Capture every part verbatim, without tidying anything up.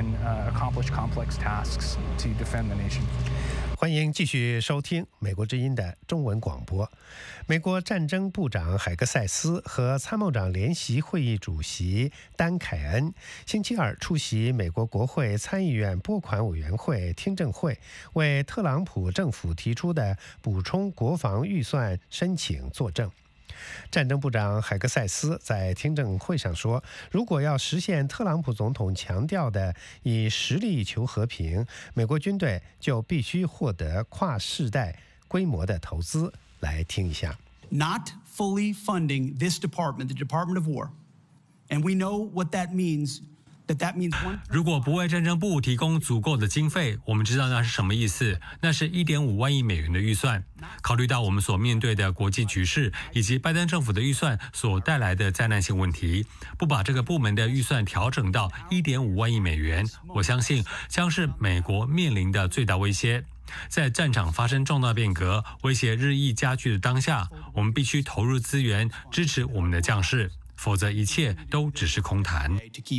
can uh, accomplish complex tasks to defend the nation. 欢迎继续收听美国之音的中文广播。美国战争部长海格塞斯和参谋长联席会议主席丹凯恩星期二出席美国国会参议院拨款委员会听证会，为特朗普政府提出的补充国防预算申请作证。战争部长海格塞斯在听证会上说，如果要实现特朗普总统强调的以实力求和平，美国军队就必须获得跨世代规模的投资。来听一下。 Not fully funding this department, the Department of War, and we know what that means. 如果不为战争部提供足够的经费，我们知道那是什么意思，那是 一点五万亿美元的预算。考虑到我们所面对的国际局势以及拜登政府的预算所带来的灾难性问题，不把这个部门的预算调整到 一点五万亿美元，我相信将是美国面临的最大威胁。在战场发生重大变革、威胁日益加剧的当下，我们必须投入资源支持我们的将士，否则一切都只是空谈。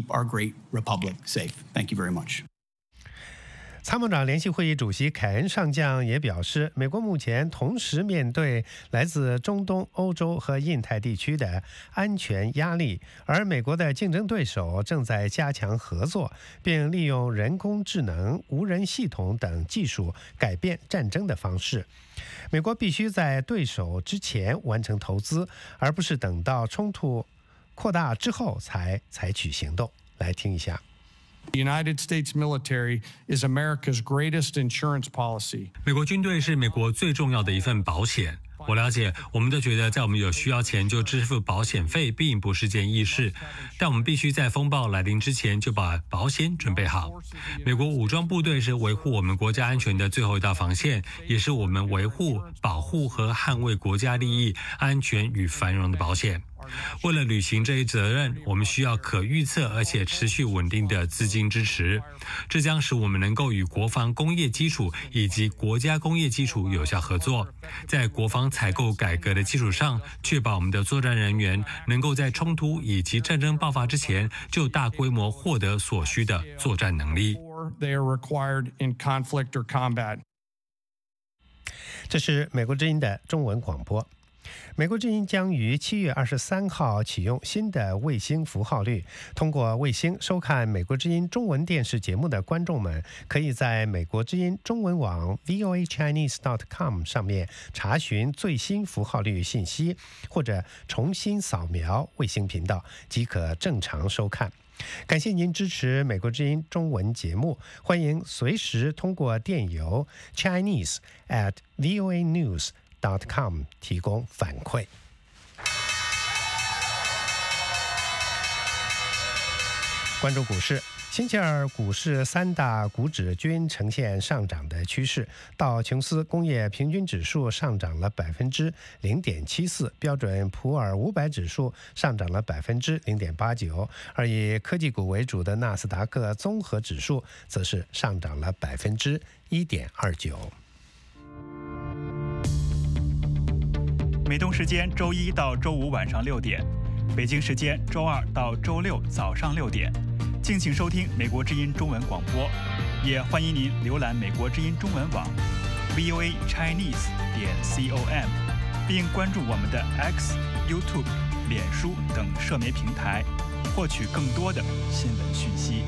参谋长联席会议主席凯恩上将也表示，美国目前同时面对来自中东、欧洲和印太地区的安全压力，而美国的竞争对手正在加强合作，并利用人工智能、无人系统等技术改变战争的方式。美国必须在对手之前完成投资，而不是等到冲突扩大之后才采取行动。来听一下。 The United States military is America's greatest insurance policy. 美国军队是美国最重要的一份保险。我了解，我们都觉得在我们有需要前就支付保险费并不是件易事，但我们必须在风暴来临之前就把保险准备好。美国武装部队是维护我们国家安全的最后一道防线，也是我们维护、保护和捍卫国家利益、安全与繁荣的保险。 为了履行这一责任，我们需要可预测而且持续稳定的资金支持，这将使我们能够与国防工业基础以及国家工业基础有效合作，在国防采购改革的基础上，确保我们的作战人员能够在冲突以及战争爆发之前就大规模获得所需的作战能力。 这是美国之音的中文广播。 美国之音将于七月二十三号启用新的卫星符号率。通过卫星收看美国之音中文电视节目的观众们，可以在美国之音中文网 v o a chinese dot com 上面查询最新符号率信息，或者重新扫描卫星频道即可正常收看。 感谢您支持美国之音中文节目，欢迎随时通过电邮 chinese at v o a news dot com 提供反馈。关注股市，星期二股市三大股指均呈现上涨的趋势，道琼斯工业平均指数上涨了百分之零点七四，标准普尔五百指数上涨了百分之零点八九，而以科技股为主的纳斯达克综合指数则是上涨了百分之一点二九。 美东时间周一到周五晚上六点，北京时间周二到周六早上六点，敬请收听美国之音中文广播，也欢迎您浏览美国之音中文网 v o a chinese 点 com， 并关注我们的 X、YouTube、脸书等社媒平台，获取更多的新闻讯息。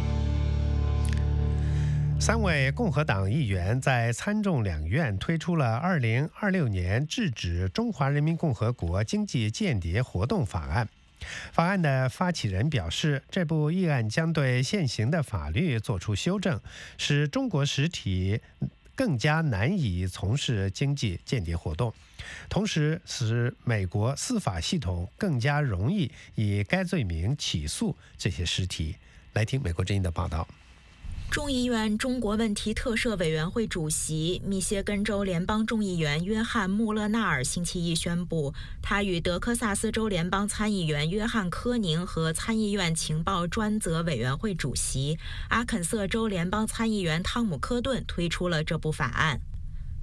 三位共和党议员在参众两院推出了二零二六年制止中华人民共和国经济间谍活动法案。法案的发起人表示，这部议案将对现行的法律作出修正，使中国实体更加难以从事经济间谍活动，同时使美国司法系统更加容易以该罪名起诉这些实体。来听美国之音的报道。 众议院中国问题特设委员会主席、密歇根州联邦众议员约翰·穆勒纳尔星期一宣布，他与德克萨斯州联邦参议员约翰·科宁和参议院情报专责委员会主席、阿肯色州联邦参议员汤姆·科顿推出了这部法案。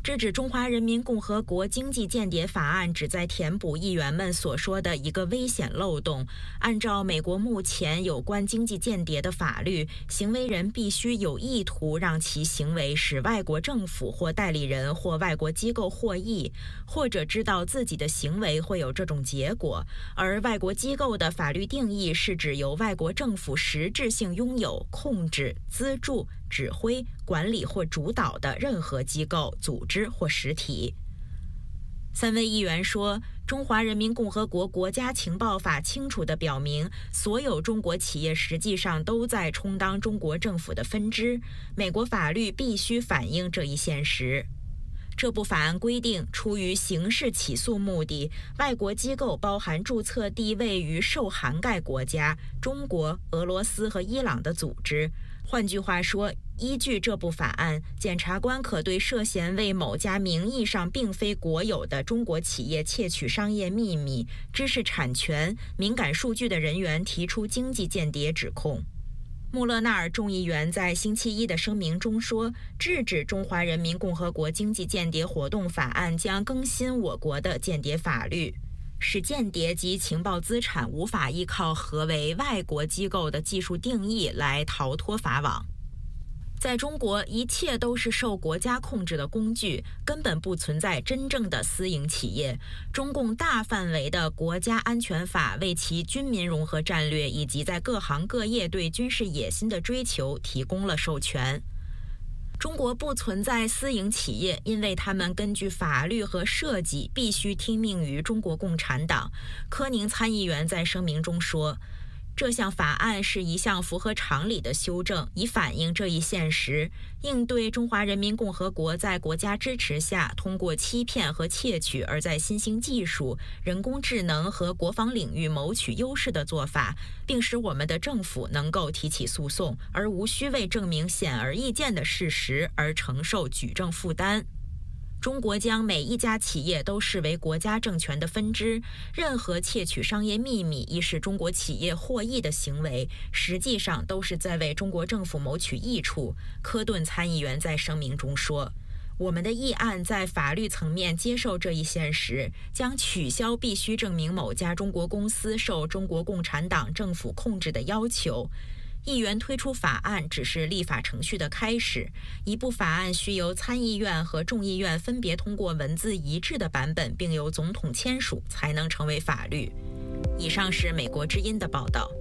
制止中华人民共和国经济间谍法案旨在填补议员们所说的一个危险漏洞。按照美国目前有关经济间谍的法律，行为人必须有意图让其行为使外国政府或代理人或外国机构获益，或者知道自己的行为会有这种结果。而外国机构的法律定义是指由外国政府实质性拥有、控制、资助、指挥、管理或主导的任何机构、组织或实体。三位议员说，中华人民共和国国家情报法清楚地表明，所有中国企业实际上都在充当中国政府的分支，美国法律必须反映这一现实。这部法案规定，出于刑事起诉目的，外国机构包含注册地位于受涵盖国家、中国、俄罗斯和伊朗的组织。换句话说，依据这部法案，检察官可对涉嫌为某家名义上并非国有的中国企业窃取商业秘密、知识产权、敏感数据的人员提出经济间谍指控。穆勒纳尔众议员在星期一的声明中说，制止中华人民共和国经济间谍活动法案将更新我国的间谍法律，使间谍及情报资产无法依靠何为外国机构的技术定义来逃脱法网。在中国，一切都是受国家控制的工具，根本不存在真正的私营企业。中共大范围的国家安全法为其军民融合战略以及在各行各业对军事野心的追求提供了授权。中国不存在私营企业，因为他们根据法律和设计必须听命于中国共产党。柯宁参议员在声明中说，这项法案是一项符合常理的修正，以反映这一现实，应对中华人民共和国在国家支持下通过欺骗和窃取而在新兴技术、人工智能和国防领域谋取优势的做法，并使我们的政府能够提起诉讼，而无需为证明显而易见的事实而承受举证负担。中国将每一家企业都视为国家政权的分支，任何窃取商业秘密以使中国企业获益的行为，实际上都是在为中国政府谋取益处。科顿参议员在声明中说，我们的议案在法律层面接受这一现实，将取消必须证明某家中国公司受中国共产党政府控制的要求。议员推出法案只是立法程序的开始，一部法案需由参议院和众议院分别通过文字一致的版本，并由总统签署，才能成为法律。以上是美国之音的报道。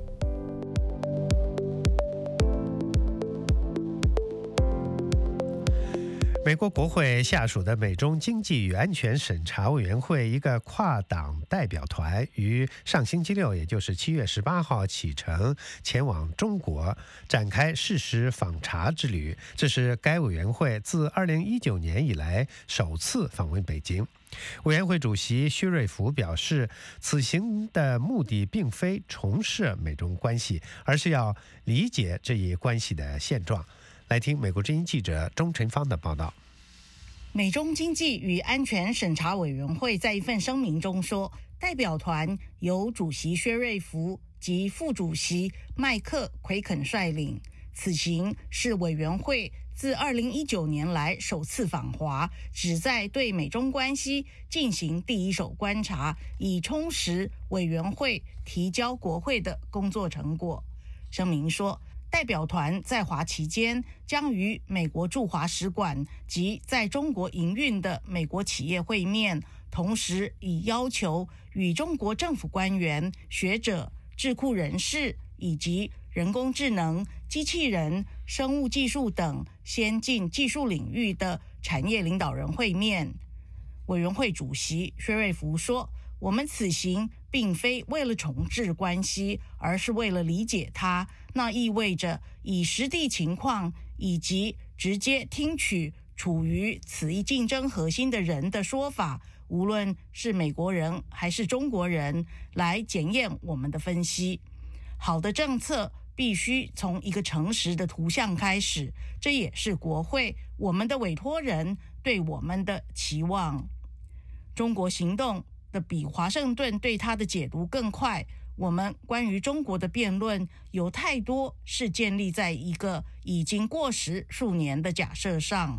美国国会下属的美中经济与安全审查委员会一个跨党代表团于上星期六，也就是七月十八号启程前往中国，展开事实访查之旅。这是该委员会自二零一九年以来首次访问北京。委员会主席薛瑞福表示，此行的目的并非重设美中关系，而是要理解这一关系的现状。来听美国之音记者钟晨芳的报道。 美中经济与安全审查委员会在一份声明中说，代表团由主席薛瑞福及副主席麦克奎肯率领。此行是委员会自二零一九年来首次访华，旨在对美中关系进行第一手观察，以充实委员会提交国会的工作成果。声明说，代表团在华期间将与美国驻华使馆及在中国营运的美国企业会面，同时已要求与中国政府官员、学者、智库人士以及人工智能、机器人、生物技术等先进技术领域的产业领导人会面。委员会主席薛瑞福说，我们此行并非为了重置关系，而是为了理解它。那意味着以实地情况以及直接听取处于此一竞争核心的人的说法，无论是美国人还是中国人，来检验我们的分析。好的政策必须从一个诚实的图像开始，这也是国会我们的委托人对我们的期望。中国行动的比华盛顿对它的解读更快。我们关于中国的辩论有太多是建立在一个已经过时数年的假设上。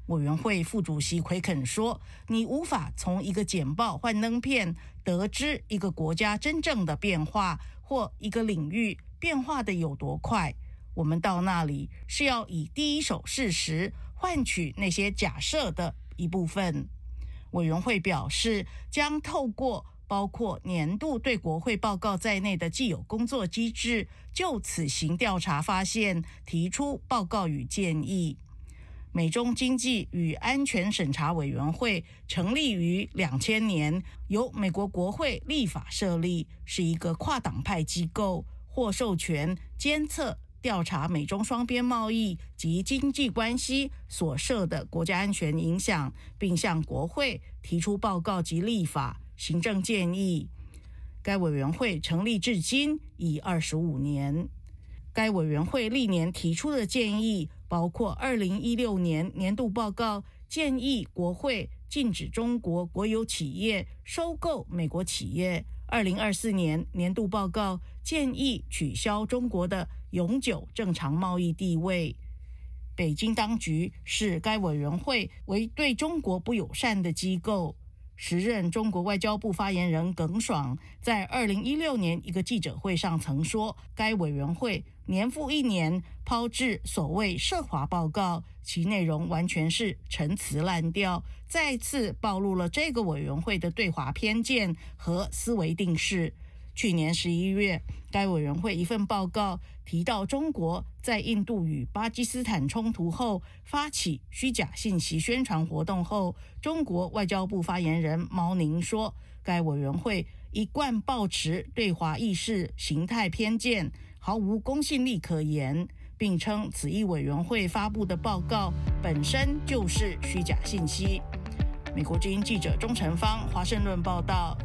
委员会副主席奎肯说，你无法从一个简报幻灯片得知一个国家真正的变化，或一个领域变化的有多快。我们到那里是要以第一手事实换取那些假设的一部分。委员会表示，将透过包括年度对国会报告在内的既有工作机制，就此行调查发现提出报告与建议。美中经济与安全审查委员会成立于两千年，由美国国会立法设立，是一个跨党派机构，获授权监测、调查美中双边贸易及经济关系所涉的国家安全影响，并向国会提出报告及立法、行政建议。该委员会成立至今已二十五年。该委员会历年提出的建议包括二零一六年年度报告，建议国会禁止中国国有企业收购美国企业；二零二四年年度报告建议取消中国的永久正常贸易地位。北京当局视该委员会为对中国不友善的机构。时任中国外交部发言人耿爽在二零一六年一个记者会上曾说，该委员会年复一年抛掷所谓涉华报告，其内容完全是陈词滥调，再次暴露了这个委员会的对华偏见和思维定式。去年十一月，该委员会一份报告提到，中国在印度与巴基斯坦冲突后发起虚假信息宣传活动后，中国外交部发言人毛宁说，该委员会一贯抱持对华意识形态偏见，毫无公信力可言，并称此一委员会发布的报告本身就是虚假信息。美国之音记者钟成芳华盛顿报道。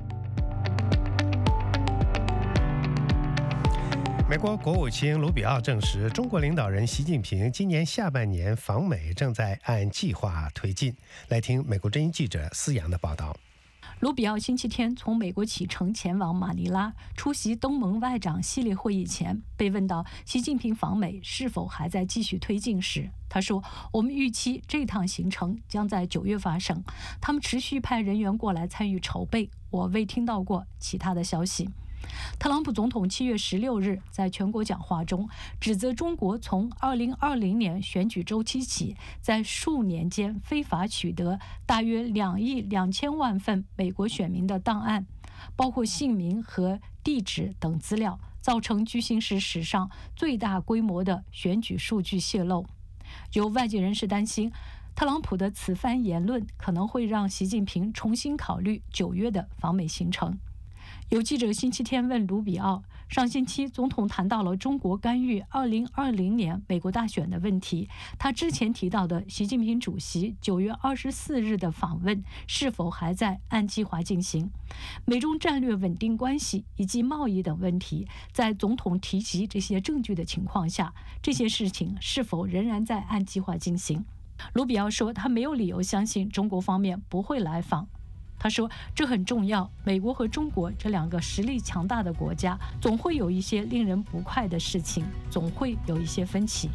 美国国务卿卢比奥证实，中国领导人习近平今年下半年访美正在按计划推进。来听美国之音记者思阳的报道。 卢比奥星期天从美国启程前往马尼拉出席东盟外长系列会议前，被问到习近平访美是否还在继续推进时，他说：“我们预期这趟行程将在九月发生，他们持续派人员过来参与筹备，我未听到过其他的消息。”特朗普总统七月十六日在全国讲话中指责中国从二零二零年选举周期起，在数年间非法取得大约两亿两千万份美国选民的档案，包括姓名和地址等资料，造成巨星时史上最大规模的选举数据泄露。有外界人士担心，特朗普的此番言论可能会让习近平重新考虑九月的访美行程。有记者星期天问卢比奥，上星期总统谈到了中国干预二零二零年美国大选的问题，他之前提到的习近平主席九月二十四日的访问是否还在按计划进行？美中战略稳定关系以及贸易等问题，在总统提及这些证据的情况下，这些事情是否仍然在按计划进行？卢比奥说，他没有理由相信中国方面不会来访。他说，这很重要，美国和中国这两个实力强大的国家总会有一些令人不快的事情，总会有一些分歧。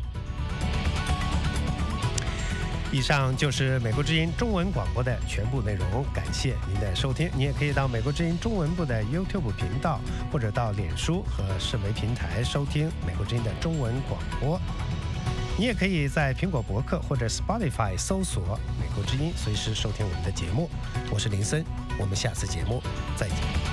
以上就是美国之音中文广播的全部内容，感谢您的收听。你也可以到美国之音中文部的 YouTube 频道，或者到脸书和社媒平台收听美国之音的中文广播。你也可以在苹果博客或者 Spotify 搜索美国之音，随时收听我们的节目。我是林森，我们下次节目再见。